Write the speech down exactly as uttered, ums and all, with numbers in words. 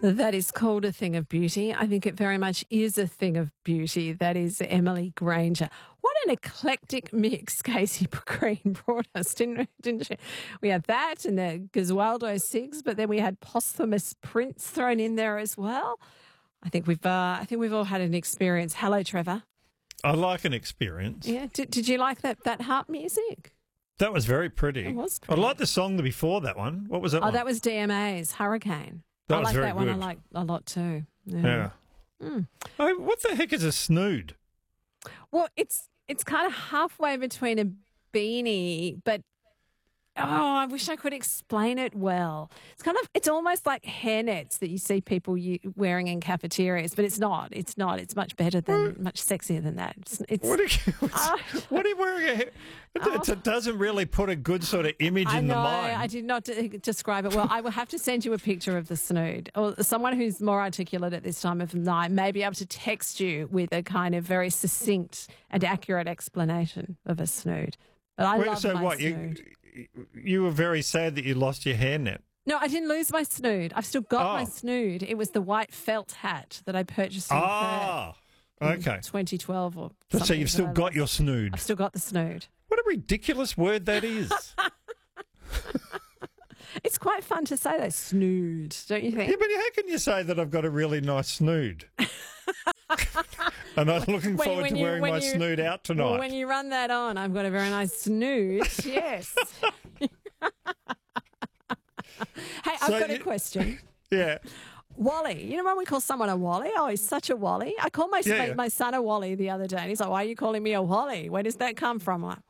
That is called a thing of beauty. I think it very much is a thing of beauty. That is Emily Granger. What an eclectic mix Casey Green brought us, didn't, didn't she? We had that and the Gesualdo Sigs, but then we had posthumous Prince thrown in there as well. I think we've uh, I think we've all had an experience. Hello, Trevor. I like an experience. Yeah. Did, did you like that, that harp music? That was very pretty. It was pretty. I like the song before that one. What was that Oh, one? that was D M A's Hurricane. That I was like very that one. I good. like a lot too. Yeah. Yeah. Mm. Oh, what the heck is a snood? Well, it's it's kind of halfway between a beanie, but oh, I wish I could explain it well. It's kind of it's almost like hairnets that you see people u- wearing in cafeterias, but it's not. It's not. It's much better than What? much sexier than that. It's, it's What are you, Ah. what are you wearing? A, it, Oh. it doesn't really put a good sort of image I in know, the mind. I did not de- describe it well. I will have to send you a picture of the snood, or someone who's more articulate at this time of night may be able to text you with a kind of very succinct and accurate explanation of a snood. But I Wait, love so my what? snood. You, you were very sad that you lost your hairnet. No, I didn't lose my snood. I've still got my Oh. snood. It was the white felt hat that I purchased in Ah, Perth okay. in twenty twelve or So something you've that still I got lost. your snood. I've still got the snood. What a ridiculous word that is. It's quite fun to say though, snood, don't you think? Yeah, but how can you say that I've got a really nice snood? And I'm looking When- forward when to you- wearing when my you- snood out tonight. Well, when you run that on, I've got a very nice snood. Yes. Hey, I've So got you- a question. yeah. Wally, you know when we call someone a Wally? Oh, he's such a Wally. I called my Yeah, yeah. my son a Wally the other day, and he's like, "Why are you calling me a Wally? Where does that come from?" I'm like,